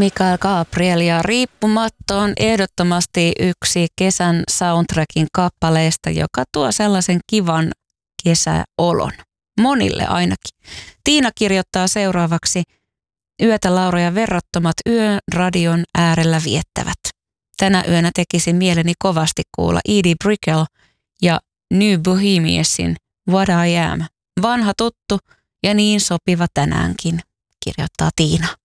Mikael Gabriel ja Riippumatta on ehdottomasti yksi kesän soundtrackin kappaleista, joka tuo sellaisen kivan kesäolon. Monille ainakin. Tiina kirjoittaa seuraavaksi: yötä Laura ja verrattomat yön radion äärellä viettävät. Tänä yönä tekisi mieleni kovasti kuulla Edie Brickell ja New Bohemiansin What I Am. Vanha tuttu ja niin sopiva tänäänkin, kirjoittaa Tiina.